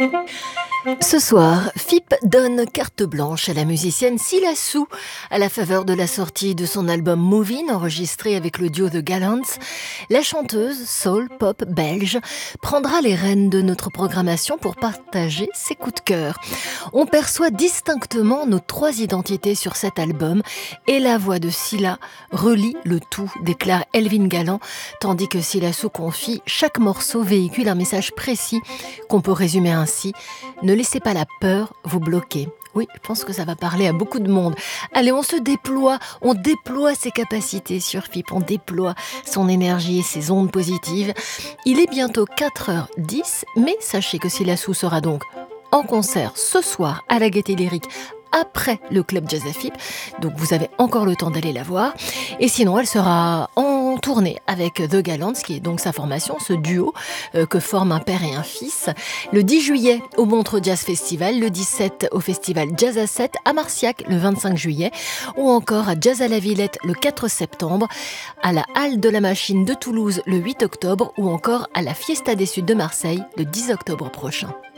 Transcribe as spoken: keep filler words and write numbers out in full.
Ce soir, F I P donne carte blanche à la musicienne Silla Sou à la faveur de la sortie de son album Movin', enregistré avec le duo The Gallants. La chanteuse soul pop belge prendra les rênes de notre programmation pour partager ses coups de cœur. On perçoit distinctement nos trois identités sur cet album et la voix de Silla relie le tout, déclare Elvin Gallant, tandis que Silla Sou confie « Chaque morceau véhicule un message précis qu'on peut résumer ainsi. Ne laissez pas la peur vous bloquer. » Oui, je pense que ça va parler à beaucoup de monde. Allez, on se déploie, on déploie ses capacités sur F I P, on déploie son énergie et ses ondes positives. Il est bientôt quatre heures dix, mais sachez que Silla Sou sera donc en concert ce soir à la Gaîté Lyrique après le Club Jazz à F I P, donc vous avez encore le temps d'aller la voir. Et sinon, elle sera en tournée avec The Gallants, qui est donc sa formation, ce duo euh, que forment un père et un fils. Le dix juillet au Montreux Jazz Festival, le dix-sept au Festival Jazz à sept à Marciac le vingt-cinq juillet, ou encore à Jazz à la Villette le quatre septembre, à la Halle de la Machine de Toulouse le huit octobre, ou encore à la Fiesta des Suds de Marseille le dix octobre prochain.